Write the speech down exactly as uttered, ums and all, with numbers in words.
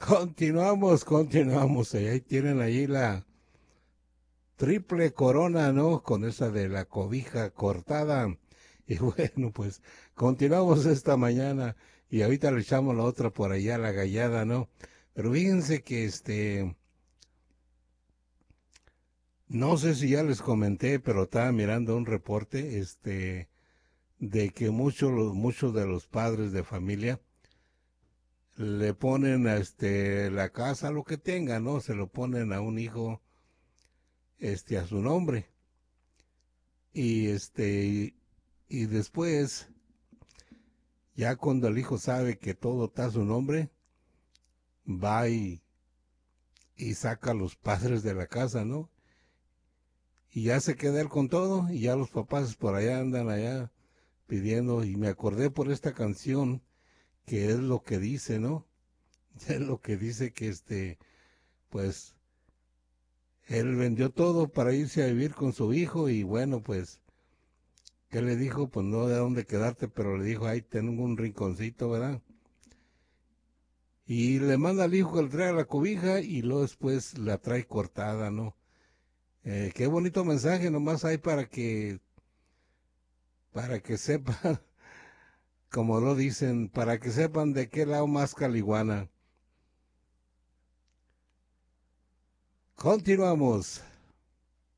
Continuamos, continuamos. Y ahí tienen ahí la triple corona, ¿no? Con esa de la cobija cortada. Y bueno, pues continuamos esta mañana y ahorita le echamos la otra por allá, la gallada, ¿no? Pero fíjense que este, no sé si ya les comenté, pero estaba mirando un reporte, este, de que muchos, muchos de los padres de familia le ponen a este, la casa, lo que tenga, ¿no? Se lo ponen a un hijo, este, a su nombre. Y este, y, y después, ya cuando el hijo sabe que todo está a su nombre, va y, y saca a los padres de la casa, ¿no? Y ya se queda él con todo, y ya los papás por allá andan allá pidiendo, y me acordé por esta canción, que es lo que dice, ¿no? Es lo que dice que este, pues, él vendió todo para irse a vivir con su hijo, y bueno, pues, ¿qué le dijo? Pues no de dónde quedarte, pero le dijo, ahí tengo un rinconcito, ¿verdad? Y le manda al hijo que le traiga la cobija y luego después la trae cortada, ¿no? Eh, qué bonito mensaje nomás hay para que, para que sepan, como lo dicen, para que sepan de qué lado más caliguana. Continuamos.